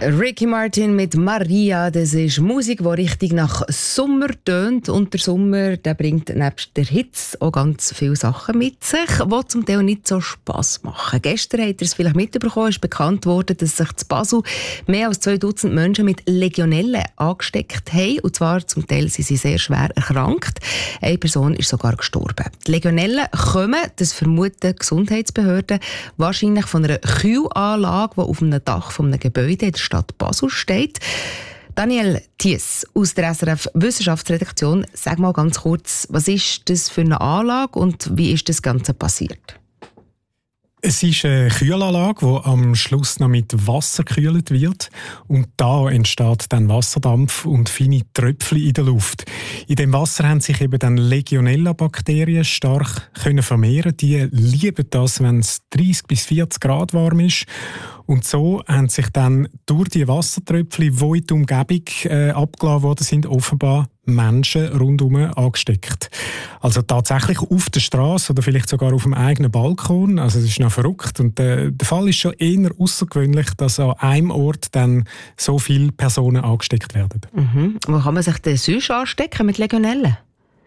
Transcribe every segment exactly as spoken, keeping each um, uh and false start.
Ricky Martin mit Maria, das ist Musik, die richtig nach Sommer tönt. Und der Sommer, der bringt nebst der Hitze auch ganz viele Sachen mit sich, die zum Teil nicht so Spass machen. Gestern habt ihr es vielleicht mitbekommen, ist bekannt worden, dass sich in Basel mehr als zwei Dutzend Menschen mit Legionellen angesteckt haben. Und zwar zum Teil sind sie sehr schwer erkrankt. Eine Person ist sogar gestorben. Die Legionellen kommen, das vermuten Gesundheitsbehörden, wahrscheinlich von einer Kühlanlage, die auf einem Dach von einem Gebäude in der Stadt Basel steht. Daniel Thies aus der S R F Wissenschaftsredaktion, sag mal ganz kurz, was ist das für eine Anlage und wie ist das Ganze passiert? Es ist eine Kühlanlage, die am Schluss noch mit Wasser gekühlt wird. Und da entsteht dann Wasserdampf und feine Tröpfchen in der Luft. In dem Wasser haben sich eben dann Legionella-Bakterien stark können vermehren. Die lieben das, wenn es dreißig bis vierzig Grad warm ist. Und so haben sich dann durch die Wassertröpfchen, die in die Umgebung äh, abgeladen worden sind, offenbar Menschen rundherum angesteckt. Also tatsächlich auf der Straße oder vielleicht sogar auf dem eigenen Balkon. Also es ist noch verrückt. Und äh, der Fall ist schon eher außergewöhnlich, dass an einem Ort dann so viele Personen angesteckt werden. Mhm. Wo kann man sich denn sonst anstecken mit Legionellen?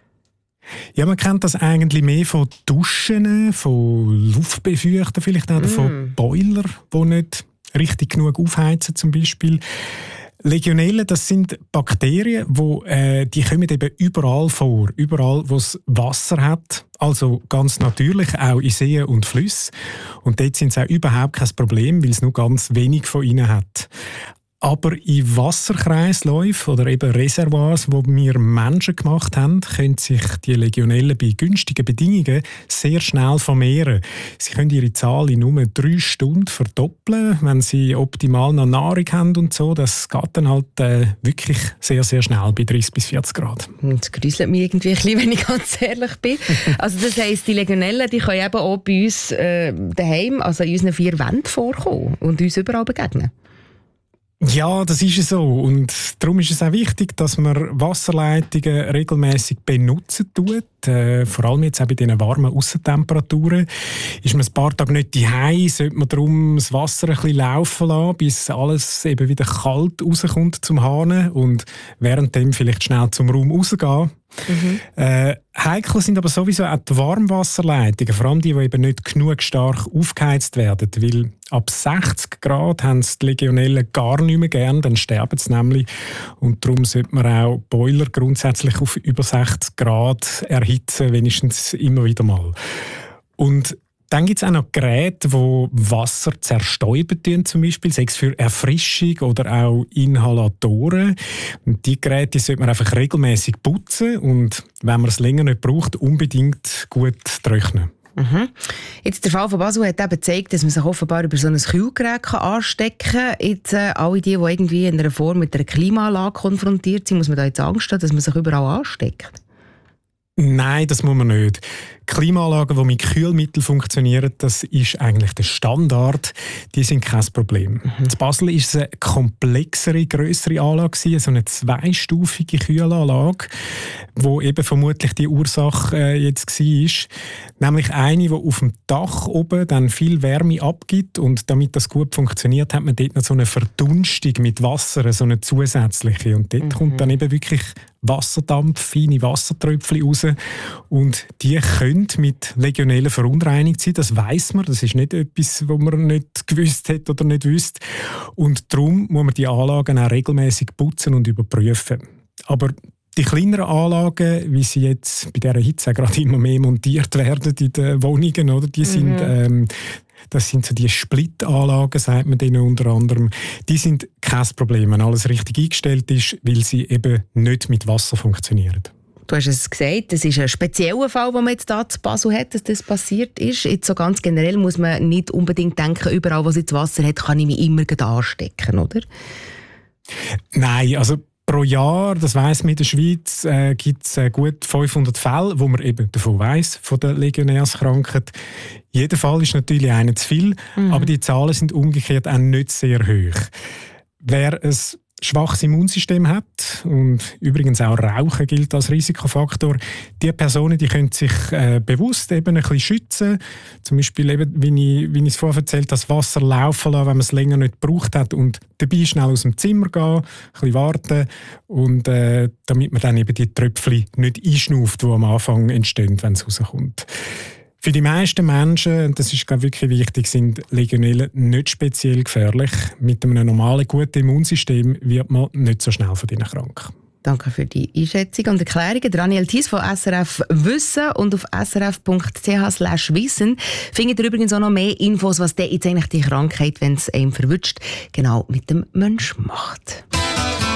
Ja, man kennt das eigentlich mehr von Duschen, von Luftbefeuchten vielleicht auch, oder mm. von Boiler, die nicht richtig genug aufheizen zum Beispiel. Legionellen, das sind Bakterien, wo, äh, die kommen eben überall vor. Überall, wo es Wasser hat. Also ganz natürlich auch in Seen und Flüssen. Und dort sind sie auch überhaupt kein Problem, weil es nur ganz wenig von ihnen hat. Aber in Wasserkreisläufen oder eben Reservoirs, die wir Menschen gemacht haben, können sich die Legionellen bei günstigen Bedingungen sehr schnell vermehren. Sie können ihre Zahl in nur drei Stunden verdoppeln, wenn sie optimal noch Nahrung haben und so. Das geht dann halt äh, wirklich sehr, sehr schnell bei dreißig bis vierzig Grad. Das gruselt mich irgendwie ein bisschen, wenn ich ganz ehrlich bin. Also das heisst, die Legionellen, die können eben auch bei uns äh, daheim, also in unseren vier Wänden vorkommen und uns überall begegnen. Ja, das ist es so. Und darum ist es auch wichtig, dass man Wasserleitungen regelmäßig benutzen tut. Äh, vor allem jetzt auch bei diesen warmen Aussentemperaturen. Ist man ein paar Tage nicht daheim, sollte man darum das Wasser ein bisschen laufen lassen, bis alles eben wieder kalt rauskommt zum Hahn und währenddem vielleicht schnell zum Raum rausgehen. Mhm. Äh, heikel sind aber sowieso auch die Warmwasserleitungen, vor allem die, die eben nicht genug stark aufgeheizt werden, weil ab sechzig Grad haben die Legionellen gar nicht mehr gern, dann sterben sie nämlich und darum sollte man auch Boiler grundsätzlich auf über sechzig Grad erhitzen, wenigstens immer wieder mal. Und dann gibt es auch noch Geräte, die Wasser zerstäuben tun, zum Beispiel, sei es für Erfrischung oder auch Inhalatoren. Und die Geräte sollte man einfach regelmäßig putzen und, wenn man es länger nicht braucht, unbedingt gut trocknen. Mhm. Jetzt der Fall von Basel hat eben gezeigt, dass man sich offenbar über so ein Kühlgerät anstecken kann. Jetzt, äh, alle die, die irgendwie in einer Form mit einer Klimaanlage konfrontiert sind, muss man da jetzt Angst haben, dass man sich überall ansteckt? Nein, das muss man nicht. Klimaanlagen, die mit Kühlmitteln funktionieren, das ist eigentlich der Standard. Die sind kein Problem. Mhm. In Basel war es eine komplexere, grössere Anlage, so eine zweistufige Kühlanlage, wo eben vermutlich die Ursache äh, jetzt war. Nämlich eine, die auf dem Dach oben dann viel Wärme abgibt und damit das gut funktioniert, hat man dort noch so eine Verdunstung mit Wasser, so eine zusätzliche. Und dort mhm. kommt dann eben wirklich Wasserdampf, feine Wassertröpfchen raus und die können mit Legionellen verunreinigt sein, das weiss man, das ist nicht etwas, was man nicht gewusst hat oder nicht wüsste. Und darum muss man die Anlagen auch regelmäßig putzen und überprüfen. Aber die kleineren Anlagen, wie sie jetzt bei dieser Hitze gerade immer mehr montiert werden in den Wohnungen, oder, die sind, mhm. ähm, das sind so die Splitanlagen, sagt man denen unter anderem. Die sind kein Problem, wenn alles richtig eingestellt ist, weil sie eben nicht mit Wasser funktionieren. Du hast es gesagt, das ist ein spezieller Fall, den man jetzt hier zu Basel hat, dass das passiert ist. Jetzt so ganz generell muss man nicht unbedingt denken, überall, wo es jetzt Wasser hat, kann ich mich immer anstecken, oder? Nein, also pro Jahr, das weiss man in der Schweiz, äh, gibt es äh, gut fünfhundert Fälle, wo man eben davon weiss, von der Legionärskrankheit. Jeder Fall ist natürlich einer zu viel, mhm. aber die Zahlen sind umgekehrt auch nicht sehr hoch. Wer ein schwaches Immunsystem hat und übrigens auch Rauchen gilt als Risikofaktor, die Personen, die können sich äh, bewusst eben ein bisschen schützen. Zum Beispiel eben, wie ich, wie ich es vorher erzählt habe, das Wasser laufen lassen, wenn man es länger nicht gebraucht hat und dabei schnell aus dem Zimmer gehen, ein bisschen warten und äh, damit man dann eben die Tröpfchen nicht einschnauft, die am Anfang entstehen, wenn es rauskommt. Für die meisten Menschen, und das ist glaube ich, wirklich wichtig, sind Legionellen nicht speziell gefährlich. Mit einem normalen, guten Immunsystem wird man nicht so schnell von ihnen krank. Danke für die Einschätzung und Erklärungen. Daniel Thies von S R F Wissen und auf s r f punkt c h slash wissen findet ihr übrigens auch noch mehr Infos, was denn jetzt eigentlich die Krankheit, wenn es einem verwünscht, genau mit dem Mensch macht.